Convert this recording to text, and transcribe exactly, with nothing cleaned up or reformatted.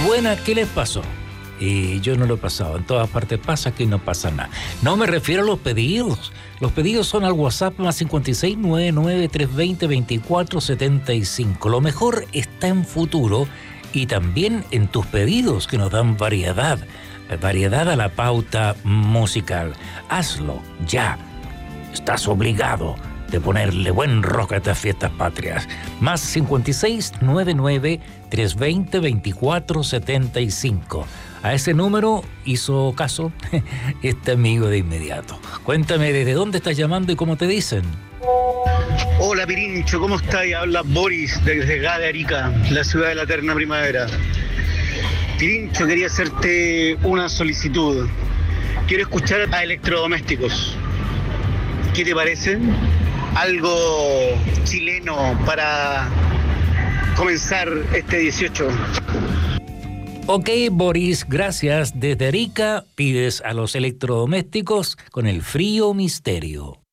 Nochebuena, ¿qué les pasó? Y yo no lo he pasado. En todas partes pasa, que no pasa nada. No me refiero a los pedidos. Los pedidos son al WhatsApp más cincuenta y seis, noventa y nueve, trescientos veinte, veinticuatro setenta y cinco. Lo mejor está en futuro y también en tus pedidos, que nos dan variedad. Variedad a la pauta musical. Hazlo ya. Estás obligado de ponerle buen rock a estas fiestas patrias. Más cincuenta y seis, noventa y nueve, trescientos veinte, veinticuatro setenta y cinco. A ese número hizo caso este amigo de inmediato. Cuéntame, ¿desde dónde estás llamando y cómo te dicen? Hola Pirincho, ¿cómo estás? Habla Boris desde Gade, Arica, la ciudad de la eterna primavera. Pirincho, quería hacerte una solicitud. Quiero escuchar a Electrodomésticos. ¿Qué te parece? Algo chileno para comenzar este dieciocho. Ok, Boris, gracias. Desde Arica pides a los Electrodomésticos con el Frío Misterio.